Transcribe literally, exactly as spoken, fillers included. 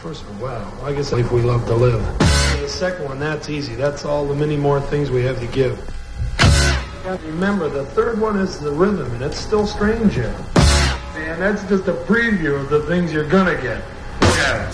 first one, wow. I guess if we love to live. And the second one, that's easy. That's all the many more things we have to give. You gotta remember, the third one is the rhythm, and it's still strange yet. And that's just a preview of the things you're gonna get. Yeah.